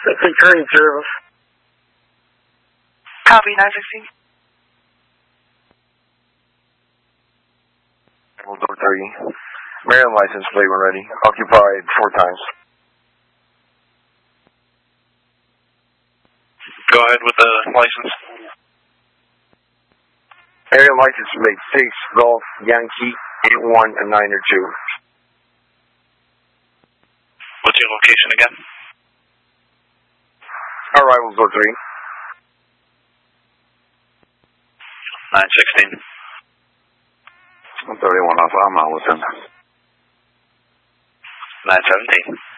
Returning service. Copy, 916. Door 3. Maryland license plate when ready. Occupied 4 times. Go ahead with the license. Area license plate 6 Golf Yankee 8192. What's your location again? Arrivals door 3. 916. 31 off, I'm out with him. 917.